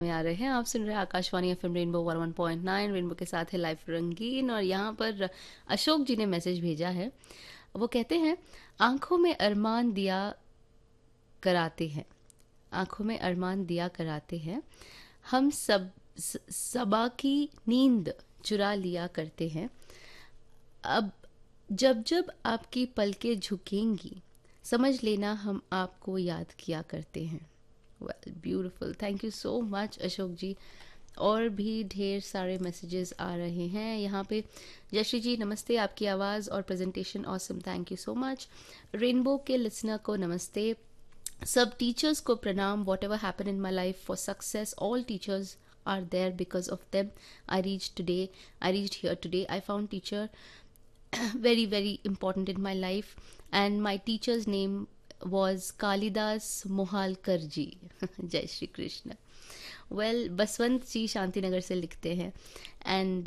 में आ रहे हैं। आप सुन रहे हैं आकाशवाणी एफएम रेनबो 101.9 रेनबो के साथ है लाइफ रंगीन। और यहाँ पर अशोक जी ने मैसेज भेजा है। वो कहते हैं, आंखों में अरमान दिया कराते हैं, आंखों में अरमान दिया कराते हैं, हम सबा की नींद चुरा लिया करते हैं। अब जब जब आपकी पलकें झुकेंगी, समझ लेना हम आपको याद किया करते हैं। Well beautiful, thank you so much Ashok जी। और भी ढेर सारे मैसेजेस आ रहे हैं यहाँ पे। जयश्री जी नमस्ते, आपकी आवाज़ और presentation awesome, thank you so much. Rainbow के लिसनर को नमस्ते, सब टीचर्स को प्रणाम। What ever happen in my life for success, all teachers are there because of them I reached here today. I found teacher very very important in my life, and my teacher's name was Kalidas Mohalkar ji. जय Shri Krishna. Well Baswant जी शांतिनगर से लिखते हैं। And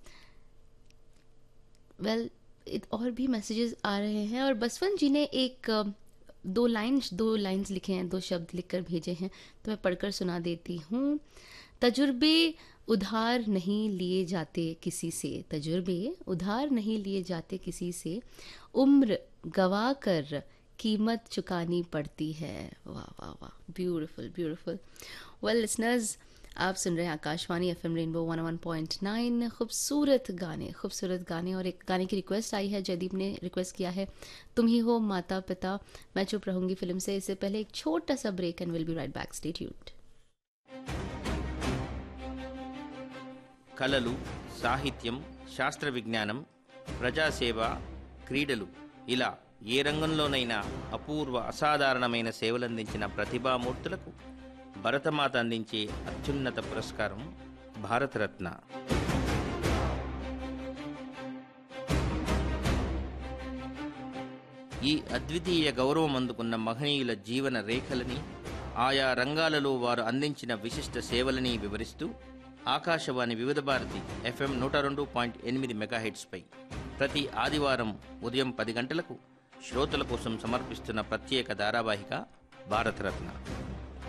well और भी messages आ रहे हैं। और बसवंत जी ने एक दो लाइंस लिखे हैं, दो शब्द लिखकर भेजे हैं, तो मैं पढ़कर सुना देती हूँ। तजुर्बे उधार नहीं लिए जाते किसी से, तजुर्बे उधार नहीं लिए जाते किसी से, उम्र गवा कर कीमत चुकानी पड़ती है। वाह वाह वाह, ब्यूटीफुल ब्यूटीफुल। वेल लिसनर्स, आप सुन रहे हैं आकाशवाणी एफएम रेनबो 101.9। खूबसूरत गाने। और एक गाने की रिक्वेस्ट आई है, जयदीप ने रिक्वेस्ट किया है, तुम ही हो माता पिता मैं चुप रहूंगी फिल्म से। इससे पहले एक छोटा सा break and will be right back, stay tuned. కళలు, సాహిత్యం, శాస్త్ర విజ్ఞానం, ప్రజాసేవ, క్రీడలు ఇలా ఏ రంగంలోనైనా అపూర్వ అసాధారణమైన సేవలందించిన ప్రతిభామూర్తులకు భరతమాత అందించే అత్యున్నత పురస్కారం భారతరత్న. ఈ అద్వితీయ గౌరవం అందుకున్న మహనీయుల జీవన రేఖలని, ఆయా రంగాలలో వారు అందించిన విశిష్ట సేవలని వివరిస్తూ ఆకాశవాణి వివిధ భారతి ఎఫ్ఎం 102.8 మెగాహెట్స్పై ప్రతి ఆదివారం ఉదయం 10 గంటలకు శ్రోతల కోసం సమర్పిస్తున్న ప్రత్యేక ధారావాహిక భారతరత్న.